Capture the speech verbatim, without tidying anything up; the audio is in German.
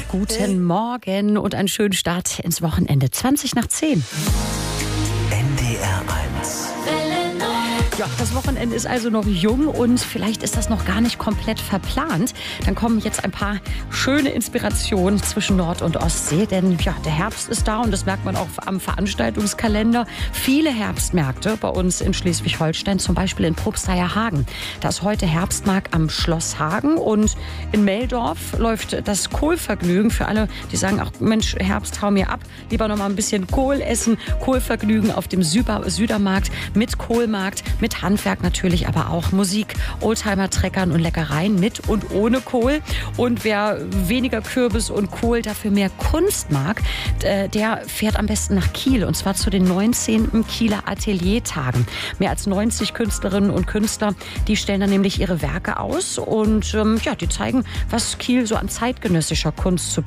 Guten Morgen und einen schönen Start ins Wochenende. zwanzig nach zehn. N D R eins. Ja, das Wochenende ist also noch jung und vielleicht ist das noch gar nicht komplett verplant. Dann kommen jetzt ein paar schöne Inspirationen zwischen Nord- und Ostsee, denn ja, der Herbst ist da und das merkt man auch am Veranstaltungskalender. Viele Herbstmärkte bei uns in Schleswig-Holstein, zum Beispiel in Probsteierhagen. Da ist heute Herbstmarkt am Schloss Hagen und in Meldorf läuft das Kohlvergnügen für alle, die sagen, ach Mensch, Herbst, hau mir ab, lieber noch mal ein bisschen Kohl essen. Kohlvergnügen auf dem Süder- Südermarkt mit Kohlmarkt, mit Mit Handwerk natürlich, aber auch Musik, Oldtimer-Treckern und Leckereien mit und ohne Kohl. Und wer weniger Kürbis und Kohl, dafür mehr Kunst mag, der fährt am besten nach Kiel. Und zwar zu den neunzehnten Kieler Ateliertagen. Mehr als neunzig Künstlerinnen und Künstler, die stellen dann nämlich ihre Werke aus. Und ähm, ja, die zeigen, was Kiel so an zeitgenössischer Kunst zu